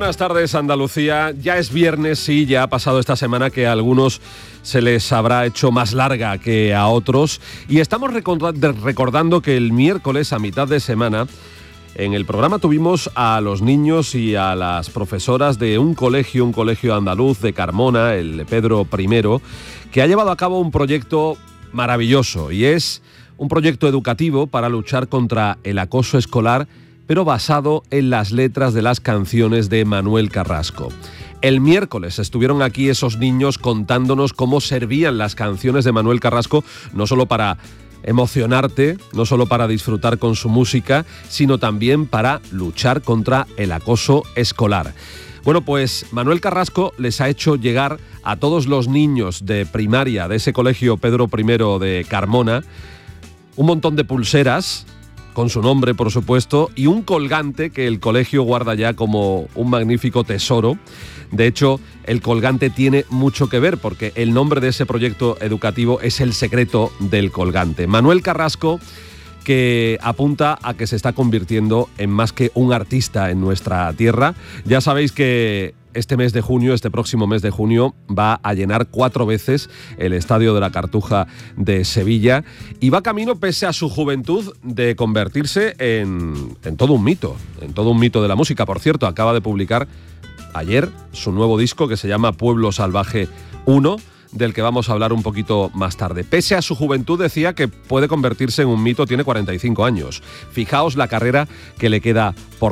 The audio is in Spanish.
Buenas tardes, Andalucía. Ya es viernes, sí, ya ha pasado esta semana que a algunos se les habrá hecho más larga que a otros. Y estamos recordando que el miércoles, a mitad de semana, en el programa tuvimos a los niños y a las profesoras de un colegio andaluz de Carmona, el Pedro I, que ha llevado a cabo un proyecto maravilloso, y es un proyecto educativo para luchar contra el acoso escolar, pero basado en las letras de las canciones de Manuel Carrasco. El miércoles estuvieron aquí esos niños contándonos cómo servían las canciones de Manuel Carrasco, no solo para emocionarte, no solo para disfrutar con su música, sino también para luchar contra el acoso escolar. Bueno, pues Manuel Carrasco les ha hecho llegar a todos los niños de primaria de ese colegio Pedro I de Carmona un montón de pulseras con su nombre, por supuesto, y un colgante que el colegio guarda ya como un magnífico tesoro. De hecho, el colgante tiene mucho que ver porque el nombre de ese proyecto educativo es el secreto del colgante. Manuel Carrasco, que apunta a que se está convirtiendo en más que un artista en nuestra tierra. Ya sabéis que este próximo mes de junio, va a llenar 4 veces el Estadio de la Cartuja de Sevilla y va camino, pese a su juventud, de convertirse en todo un mito de la música. Por cierto, acaba de publicar ayer su nuevo disco que se llama Pueblo Salvaje 1, del que vamos a hablar un poquito más tarde. Pese a su juventud, decía que puede convertirse en un mito, tiene 45 años. Fijaos la carrera que le queda por